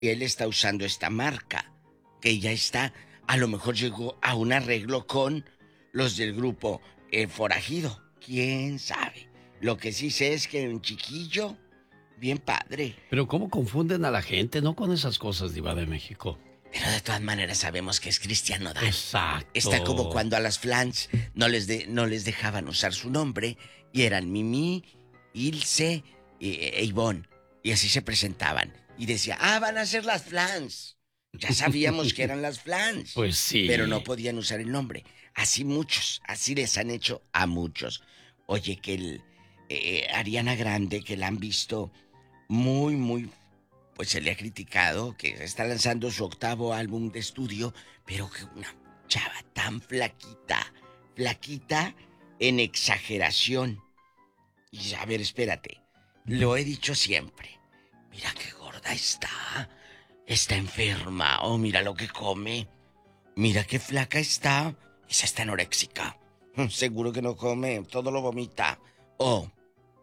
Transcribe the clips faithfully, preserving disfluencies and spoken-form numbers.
él está usando esta marca, que ya está, a lo mejor llegó a un arreglo con los del grupo eh, Forajido. ¿Quién sabe? Lo que sí sé es que un chiquillo, bien padre. Pero cómo confunden a la gente, ¿no? Con esas cosas, Diva de México. Pero de todas maneras sabemos que es Cristian Nodal. Exacto. Está como cuando a las Flans no les, de, no les dejaban usar su nombre y eran Mimi, Ilse e Ivonne. Y así se presentaban. Y decía, ah, van a ser las Flans. Ya sabíamos que eran las Flans. Pues sí. Pero no podían usar el nombre. Así muchos, así les han hecho a muchos. Oye, que el eh, Ariana Grande, que la han visto muy, muy... Pues se le ha criticado que está lanzando su octavo álbum de estudio, pero que una chava tan flaquita, flaquita en exageración. Y a ver, espérate, lo he dicho siempre. Mira qué gorda está. Está enferma. Oh, mira lo que come. Mira qué flaca está. Esa está anoréxica. Seguro que no come, todo lo vomita. Oh,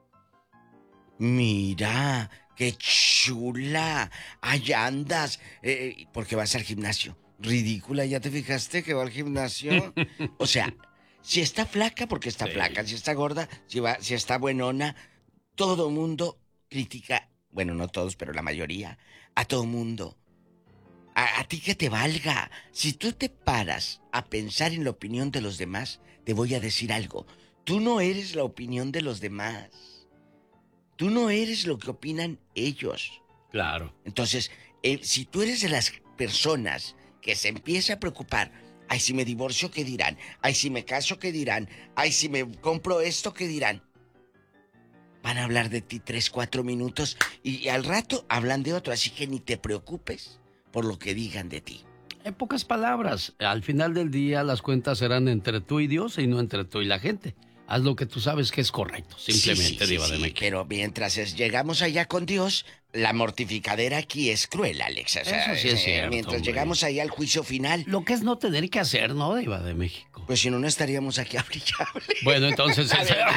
mira, qué chula. Allá andas. Eh, porque vas al gimnasio. Ridícula, ¿ya te fijaste que va al gimnasio? O sea, si está flaca, porque está sí. flaca. Si está gorda, si, va, si está buenona. Todo mundo critica. Bueno, no todos, pero la mayoría. A todo mundo. A, a ti que te valga. Si tú te paras a pensar en la opinión de los demás, te voy a decir algo. Tú no eres la opinión de los demás. Tú no eres lo que opinan ellos. Claro. Entonces, eh, si tú eres de las personas que se empieza a preocupar, ay, si me divorcio, ¿qué dirán? Ay, si me caso, ¿qué dirán? Ay, si me compro esto, ¿qué dirán? Van a hablar de ti tres, cuatro minutos y, y al rato hablan de otro, así que ni te preocupes por lo que digan de ti. En pocas palabras, al final del día las cuentas serán entre tú y Dios y no entre tú y la gente. Haz lo que tú sabes que es correcto, simplemente, sí, sí, Diva sí, de México. Pero mientras es, llegamos allá con Dios, la mortificadera aquí es cruel, Alex. O sea, eso sí es cierto, mientras hombre. llegamos allá al juicio final... Lo que es no tener que hacer, ¿no, Diva de México? Pues si no, no estaríamos aquí a brillar. Bueno, entonces...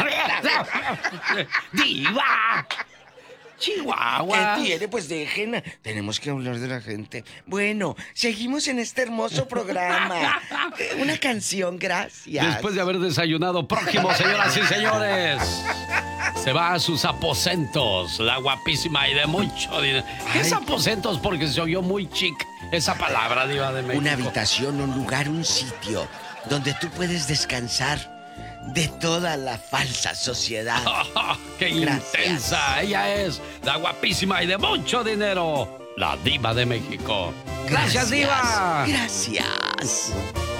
¡Diva! ¡Chihuahua! ¿Qué tiene? Pues dejen. Tenemos que hablar de la gente. Bueno, seguimos en este hermoso programa. Una canción, gracias. Después de haber desayunado, próximo, señoras y señores. Se va a sus aposentos, la guapísima y de mucho dinero. ¿Qué es aposentos? Porque se oyó muy chic esa palabra, Diva de México. Una habitación, un lugar, un sitio donde tú puedes descansar de toda la falsa sociedad. Oh, ¡Qué gracias. Intensa! Ella es la guapísima y de mucho dinero, la Diva de México. ¡Gracias, Gracias Diva! Gracias.